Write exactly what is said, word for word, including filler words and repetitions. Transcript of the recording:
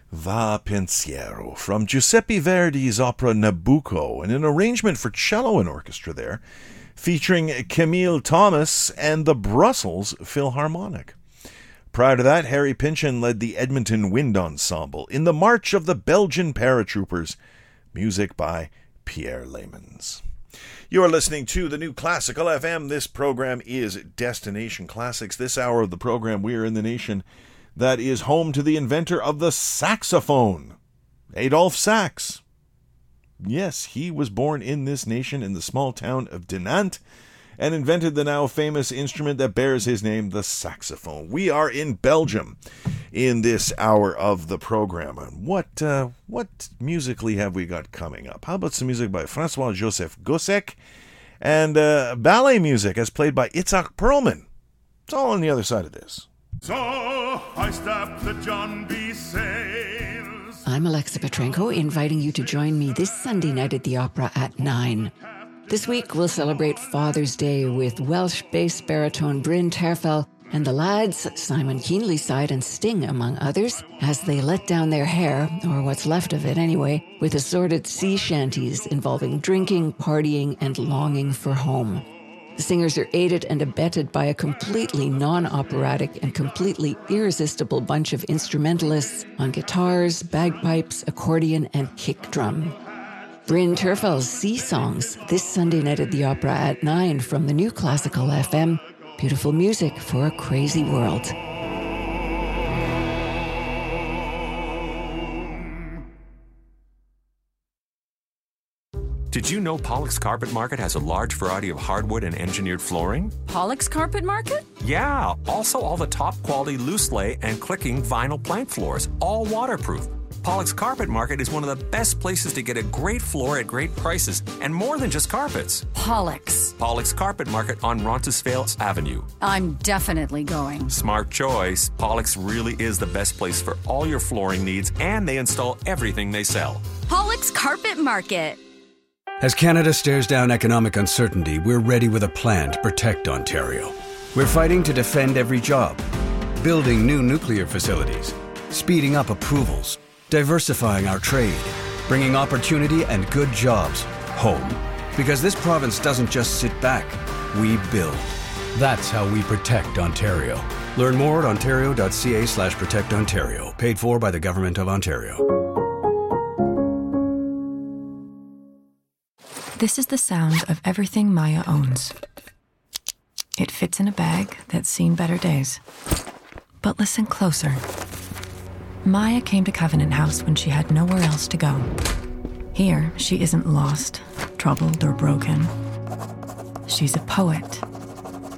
Va Pensiero from Giuseppe Verdi's opera Nabucco, and an arrangement for cello and orchestra there, featuring Camille Thomas and the Brussels Philharmonic. Prior to that, Harry Pynchon led the Edmonton Wind Ensemble in the March of the Belgian Paratroopers, music by Pierre Lemons. You are listening to the New Classical F M. This program is Destination Classics. This hour of the program, we are in the nation that is home to the inventor of the saxophone, Adolphe Sax. Yes, he was born in this nation in the small town of Dinant and invented the now famous instrument that bears his name, the saxophone. We are in Belgium in this hour of the program. And what uh, what musically have we got coming up? How about some music by Francois-Joseph Gossec and uh, ballet music as played by Itzhak Perlman? It's all on the other side of this. So I stepped the John B. Sails. I'm Alexa Petrenko, inviting you to join me this Sunday night at the Opera at nine. This week, we'll celebrate Father's Day with Welsh bass baritone Bryn Terfel and the lads, Simon Keenlyside and Sting, among others, as they let down their hair, or what's left of it anyway, with assorted sea shanties involving drinking, partying, and longing for home. The singers are aided and abetted by a completely non-operatic and completely irresistible bunch of instrumentalists on guitars, bagpipes, accordion, and kick drum. Bryn Terfel's Sea Songs, this Sunday night at the Opera at nine from the New Classical F M. Beautiful music for a crazy world. Did you know Pollock's Carpet Market has a large variety of hardwood and engineered flooring? Pollock's Carpet Market? Yeah, also all the top quality loose lay and clicking vinyl plank floors, all waterproof. Pollock's Carpet Market is one of the best places to get a great floor at great prices, and more than just carpets. Pollock's. Pollock's Carpet Market on Roncesvalles Avenue. I'm definitely going. Smart choice. Pollock's really is the best place for all your flooring needs, and they install everything they sell. Pollock's Carpet Market. As Canada stares down economic uncertainty, we're ready with a plan to protect Ontario. We're fighting to defend every job, building new nuclear facilities, speeding up approvals, diversifying our trade, bringing opportunity and good jobs home. Because this province doesn't just sit back, we build. That's how we protect Ontario. Learn more at ontario.ca slash protect Ontario. Paid for by the Government of Ontario. This is the sound of everything Maya owns. It fits in a bag that's seen better days. But listen closer. Maya came to Covenant House when she had nowhere else to go. Here, she isn't lost, troubled, or broken. She's a poet,